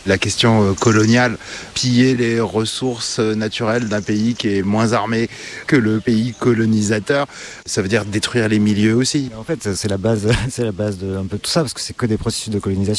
La question coloniale, piller les ressources naturelles d'un pays qui est moins armé que le pays colonisateur, ça veut dire détruire les milieux aussi. En fait, c'est la base, c'est la base de un peu tout ça, parce que c'est que des processus de colonisation.